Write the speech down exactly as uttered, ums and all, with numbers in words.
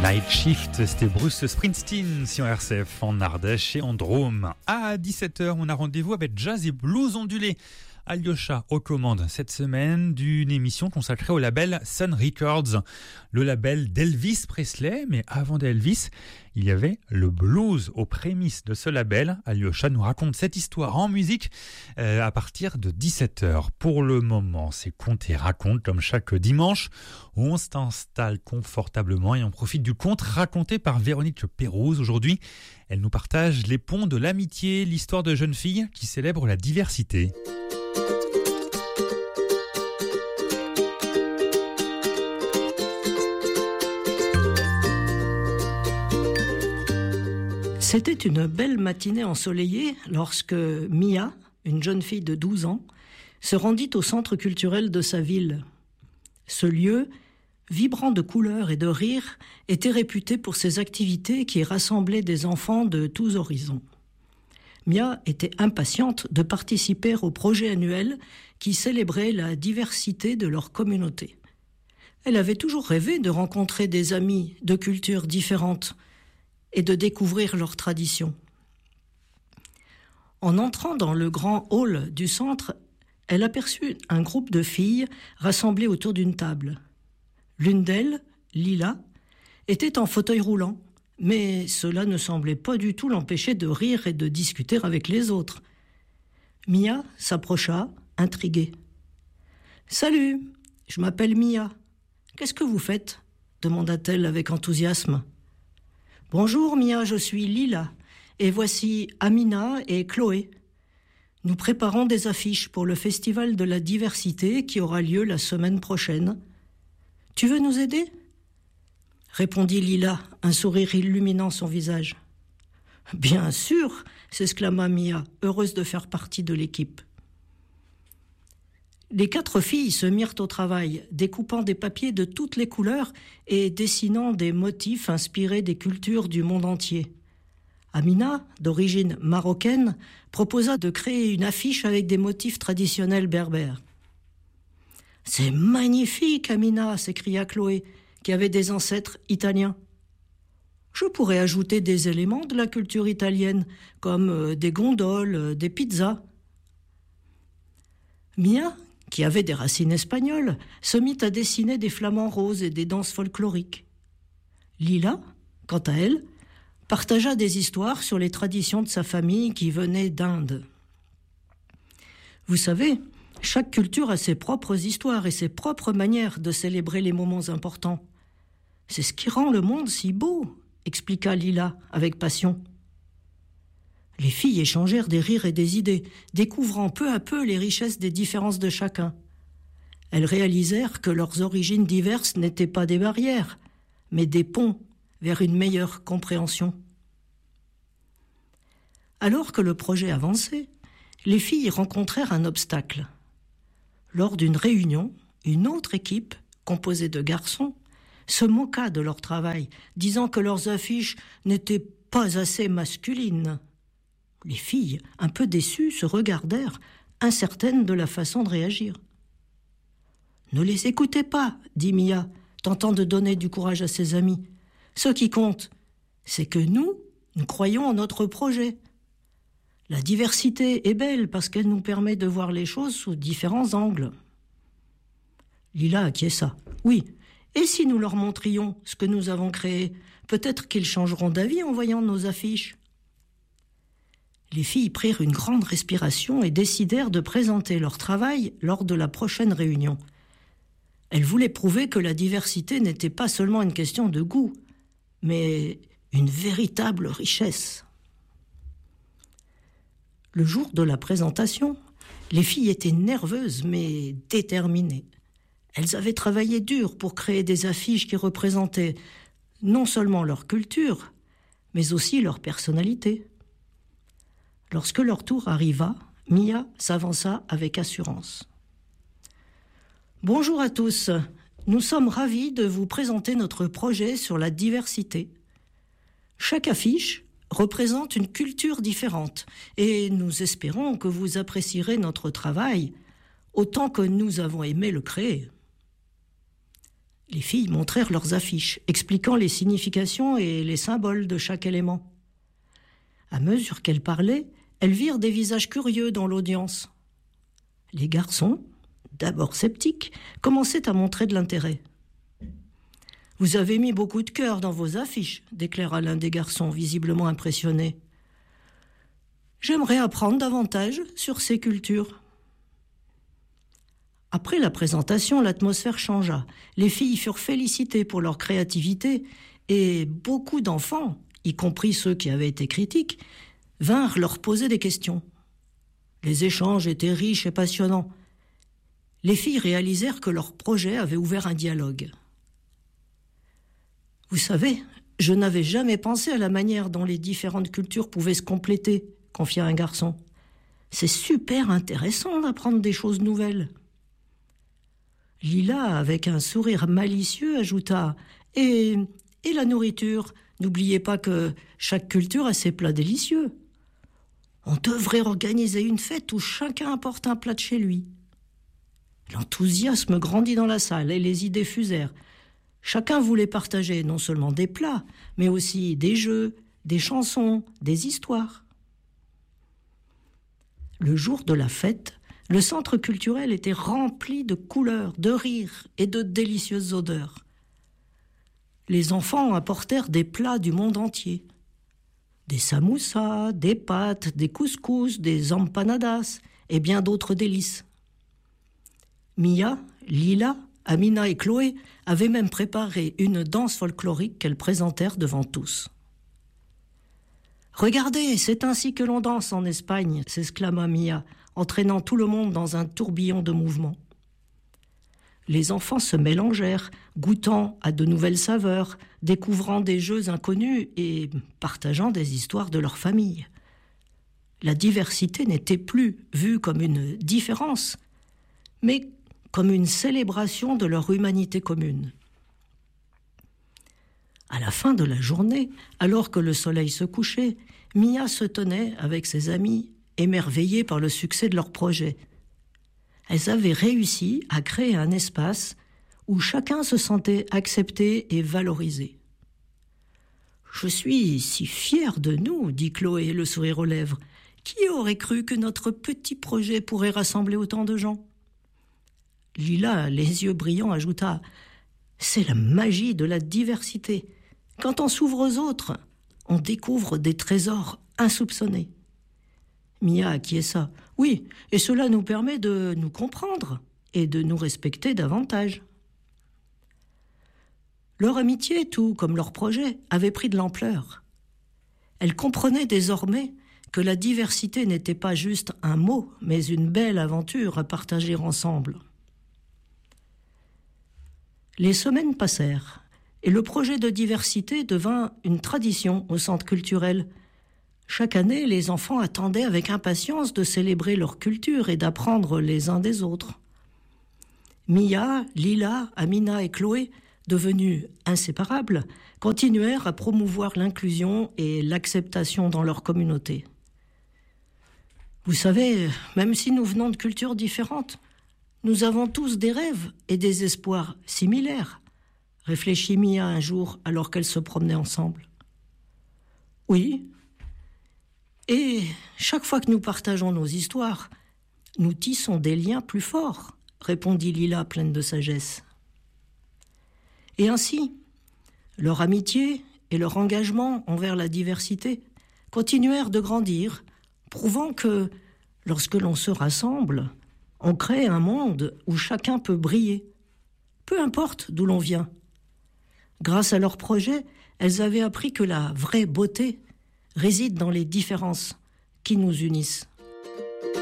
Night Shift, c'était Bruce Springsteen sur R C F en Ardèche et en Drôme. À dix-sept heures, on a rendez-vous avec Jazz et Blues ondulés. Alyosha aux commandes cette semaine d'une émission consacrée au label Sun Records, le label d'Elvis Presley. Mais avant d'Elvis, il y avait le blues aux prémices de ce label. Alyosha nous raconte cette histoire en musique euh, à partir de dix-sept heures. Pour le moment, c'est Conte et raconte comme chaque dimanche. On s'installe confortablement et on profite du conte raconté par Véronique Pérouse. Aujourd'hui, elle nous partage les ponts de l'amitié, l'histoire de jeunes filles qui célèbrent la diversité. C'était une belle matinée ensoleillée lorsque Mia, une jeune fille de douze ans, se rendit au centre culturel de sa ville. Ce lieu, vibrant de couleurs et de rires, était réputé pour ses activités qui rassemblaient des enfants de tous horizons. Mia était impatiente de participer au projet annuel qui célébrait la diversité de leur communauté. Elle avait toujours rêvé de rencontrer des amis de cultures différentes et de découvrir leurs traditions. En entrant dans le grand hall du centre, elle aperçut un groupe de filles rassemblées autour d'une table. L'une d'elles, Lila, était en fauteuil roulant, mais cela ne semblait pas du tout l'empêcher de rire et de discuter avec les autres. Mia s'approcha, intriguée. « Salut, je m'appelle Mia. Qu'est-ce que vous faites ?» demanda-t-elle avec enthousiasme. « Bonjour Mia, je suis Lila, et voici Amina et Chloé. Nous préparons des affiches pour le Festival de la diversité qui aura lieu la semaine prochaine. Tu veux nous aider ?» répondit Lila, un sourire illuminant son visage. « Bien sûr !» s'exclama Mia, heureuse de faire partie de l'équipe. Les quatre filles se mirent au travail, découpant des papiers de toutes les couleurs et dessinant des motifs inspirés des cultures du monde entier. Amina, d'origine marocaine, proposa de créer une affiche avec des motifs traditionnels berbères. « C'est magnifique, Amina !» s'écria Chloé, qui avait des ancêtres italiens. « Je pourrais ajouter des éléments de la culture italienne, comme des gondoles, des pizzas. » Mia, qui avait des racines espagnoles, se mit à dessiner des flamants roses et des danses folkloriques. Lila, quant à elle, partagea des histoires sur les traditions de sa famille qui venaient d'Inde. Vous savez, chaque culture a ses propres histoires et ses propres manières de célébrer les moments importants. C'est ce qui rend le monde si beau, expliqua Lila avec passion. Les filles échangèrent des rires et des idées, découvrant peu à peu les richesses des différences de chacun. Elles réalisèrent que leurs origines diverses n'étaient pas des barrières, mais des ponts vers une meilleure compréhension. Alors que le projet avançait, les filles rencontrèrent un obstacle. Lors d'une réunion, une autre équipe, composée de garçons, se moqua de leur travail, disant que leurs affiches n'étaient pas assez masculines. Les filles, un peu déçues, se regardèrent, incertaines de la façon de réagir. « Ne les écoutez pas, » dit Mia, tentant de donner du courage à ses amis. « Ce qui compte, c'est que nous, nous croyons en notre projet. La diversité est belle parce qu'elle nous permet de voir les choses sous différents angles. » Lila acquiesça. « Oui, et si nous leur montrions ce que nous avons créé, peut-être qu'ils changeront d'avis en voyant nos affiches. » Les filles prirent une grande respiration et décidèrent de présenter leur travail lors de la prochaine réunion. Elles voulaient prouver que la diversité n'était pas seulement une question de goût, mais une véritable richesse. Le jour de la présentation, les filles étaient nerveuses mais déterminées. Elles avaient travaillé dur pour créer des affiches qui représentaient non seulement leur culture, mais aussi leur personnalité. Lorsque leur tour arriva, Mia s'avança avec assurance. « Bonjour à tous, nous sommes ravis de vous présenter notre projet sur la diversité. Chaque affiche représente une culture différente et nous espérons que vous apprécierez notre travail autant que nous avons aimé le créer. » Les filles montrèrent leurs affiches, expliquant les significations et les symboles de chaque élément. À mesure qu'elles parlaient, elles virent des visages curieux dans l'audience. Les garçons, d'abord sceptiques, commençaient à montrer de l'intérêt. « Vous avez mis beaucoup de cœur dans vos affiches », déclara l'un des garçons, visiblement impressionné. « J'aimerais apprendre davantage sur ces cultures. » Après la présentation, l'atmosphère changea. Les filles furent félicitées pour leur créativité et beaucoup d'enfants, y compris ceux qui avaient été critiques, vinrent leur poser des questions. Les échanges étaient riches et passionnants. Les filles réalisèrent que leur projet avait ouvert un dialogue. « Vous savez, je n'avais jamais pensé à la manière dont les différentes cultures pouvaient se compléter, » confia un garçon. « C'est super intéressant d'apprendre des choses nouvelles. » Lila, avec un sourire malicieux, ajouta « Et, et la nourriture, n'oubliez pas que chaque culture a ses plats délicieux. On devrait organiser une fête où chacun apporte un plat de chez lui. » L'enthousiasme grandit dans la salle et les idées fusèrent. Chacun voulait partager non seulement des plats, mais aussi des jeux, des chansons, des histoires. Le jour de la fête, le centre culturel était rempli de couleurs, de rires et de délicieuses odeurs. Les enfants apportèrent des plats du monde entier. Des samoussas, des pâtes, des couscous, des empanadas et bien d'autres délices. Mia, Lila, Amina et Chloé avaient même préparé une danse folklorique qu'elles présentèrent devant tous. « Regardez, c'est ainsi que l'on danse en Espagne » s'exclama Mia, entraînant tout le monde dans un tourbillon de mouvements. Les enfants se mélangèrent, goûtant à de nouvelles saveurs, découvrant des jeux inconnus et partageant des histoires de leur famille. La diversité n'était plus vue comme une différence, mais comme une célébration de leur humanité commune. À la fin de la journée, alors que le soleil se couchait, Mia se tenait avec ses amis, émerveillées par le succès de leur projet. Elles avaient réussi à créer un espace où chacun se sentait accepté et valorisé. « Je suis si fière de nous, » dit Chloé, le sourire aux lèvres. « Qui aurait cru que notre petit projet pourrait rassembler autant de gens ?» Lila, les yeux brillants, ajouta « C'est la magie de la diversité. Quand on s'ouvre aux autres, on découvre des trésors insoupçonnés. » Mia acquiesça. « Oui, et cela nous permet de nous comprendre et de nous respecter davantage. » Leur amitié, tout comme leur projet, avait pris de l'ampleur. Elles comprenaient désormais que la diversité n'était pas juste un mot, mais une belle aventure à partager ensemble. Les semaines passèrent, et le projet de diversité devint une tradition au centre culturel. Chaque année, les enfants attendaient avec impatience de célébrer leur culture et d'apprendre les uns des autres. Mia, Lila, Amina et Chloé, devenues inséparables, continuèrent à promouvoir l'inclusion et l'acceptation dans leur communauté. Vous savez, même si nous venons de cultures différentes, nous avons tous des rêves et des espoirs similaires, réfléchit Mia un jour alors qu'elles se promenaient ensemble. Oui, et chaque fois que nous partageons nos histoires, nous tissons des liens plus forts, répondit Lila pleine de sagesse. Et ainsi, leur amitié et leur engagement envers la diversité continuèrent de grandir, prouvant que, lorsque l'on se rassemble, on crée un monde où chacun peut briller, peu importe d'où l'on vient. Grâce à leur projet, elles avaient appris que la vraie beauté réside dans les différences qui nous unissent.